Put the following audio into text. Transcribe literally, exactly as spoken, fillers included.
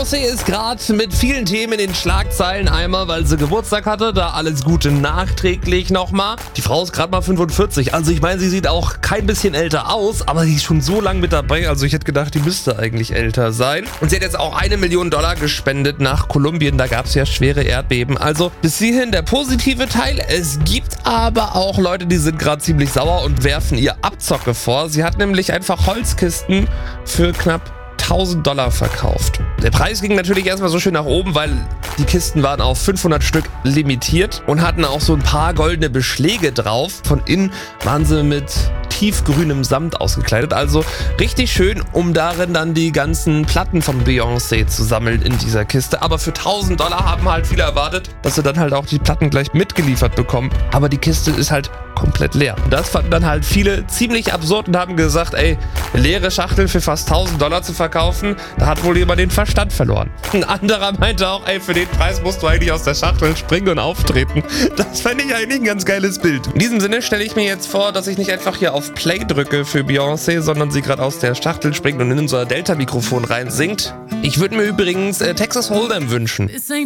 Beyoncé ist gerade mit vielen Themen in den Schlagzeilen. Einmal, weil sie Geburtstag hatte, da alles Gute nachträglich nochmal. Die Frau ist gerade mal fünfundvierzig, also ich meine, sie sieht auch kein bisschen älter aus, aber sie ist schon so lange mit dabei, also ich hätte gedacht, die müsste eigentlich älter sein. Und sie hat jetzt auch eine Million Dollar gespendet nach Kolumbien, da gab es ja schwere Erdbeben. Also bis hierhin der positive Teil. Es gibt aber auch Leute, die sind gerade ziemlich sauer und werfen ihr Abzocke vor. Sie hat nämlich einfach Holzkisten für knapp tausend Dollar verkauft. Der Preis ging natürlich erstmal so schön nach oben, weil die Kisten waren auf fünfhundert Stück limitiert und hatten auch so ein paar goldene Beschläge drauf. Von innen waren sie mit tiefgrünem Samt ausgekleidet. Also richtig schön, um darin dann die ganzen Platten von Beyoncé zu sammeln in dieser Kiste. Aber für tausend Dollar haben halt viele erwartet, dass sie dann halt auch die Platten gleich mitgeliefert bekommen. Aber die Kiste ist halt komplett leer. Und das fanden dann halt viele ziemlich absurd und haben gesagt, ey, leere Schachtel für fast tausend Dollar zu verkaufen, da hat wohl jemand den Verstand verloren. Ein anderer meinte auch, ey, für den Preis musst du eigentlich aus der Schachtel springen und auftreten. Das fände ich eigentlich ein ganz geiles Bild. In diesem Sinne stelle ich mir jetzt vor, dass ich nicht einfach hier auf Play drücke für Beyoncé, sondern sie gerade aus der Schachtel springt und in unser Delta-Mikrofon rein singt. Ich würde mir übrigens äh, Texas Hold'em wünschen.